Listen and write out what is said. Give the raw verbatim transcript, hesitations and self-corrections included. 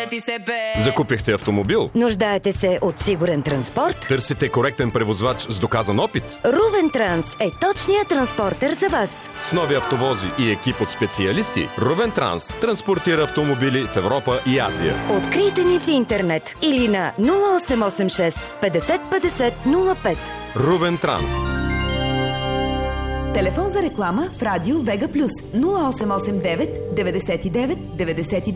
ти се пее. Закупихте автомобил? Нуждаете се от сигурен транспорт? Търсите коректен превозвач с доказан опит? Рувен Транс е точният транспортер за вас. С нови автовози и екип от специалисти, Рувен Транс транспортира автомобили в Европа и Азия. Открийте ни в интернет или на нула осем осем шест петдесет петдесет нула пет. Рувен Транс. Телефон за реклама в Радио Вега Плюс нула осем осем девет деветдесет и девет деветдесет и девет